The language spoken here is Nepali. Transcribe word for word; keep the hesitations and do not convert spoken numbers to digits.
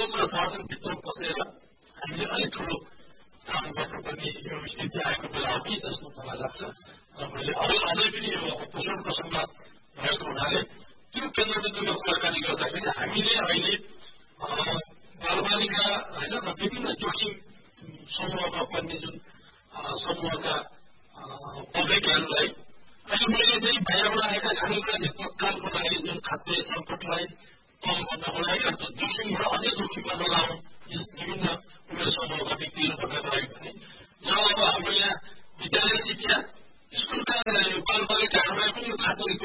स्वतन्त्र साधनभित्र बसेर हामीले अलिक ठुलो काम गर्नुपर्ने यो स्थिति आएको बेला हो कि जस्तो मलाई लाग्छ। मैले अझै अझै पनि यो पोषणको संवाद भएको हुनाले त्यो केन्द्रबिन्दुमा कुराकानी गर्दाखेरि हामीले अहिले बालबालिका होइन र विभिन्न जोखिम समूहमा पर्ने जुन समूहका पब्लिकहरूलाई अहिले मैले चाहिँ बाहिरबाट आएका खानेकुरा तत्कालको लागि जुन खाद्य सङ्कटलाई कम गर्नको लागि अथवा जोखिमबाट अझै जोखिममा नलाउँ विभिन्न उमेर समूहका व्यक्तिहरू भन्नको लागि पनि जब अब हाम्रो यहाँ विद्यालय शिक्षा स्कुलका बालबालिकाहरूलाई पनि यो खाद्य